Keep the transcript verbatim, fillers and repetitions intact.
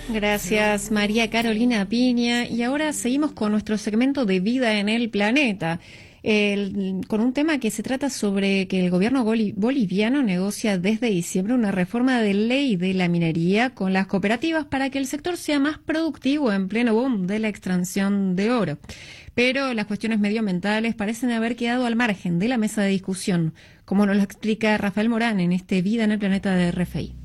Gracias, María Carolina Piña. Y ahora seguimos con nuestro segmento de Vida en el Planeta, el, con un tema que se trata sobre que el gobierno boli, boliviano negocia desde diciembre una reforma de ley de la minería con las cooperativas para que el sector sea más productivo en pleno boom de la extracción de oro. Pero las cuestiones medioambientales parecen haber quedado al margen de la mesa de discusión, como nos lo explica Rafael Morán en este Vida en el Planeta de R F I.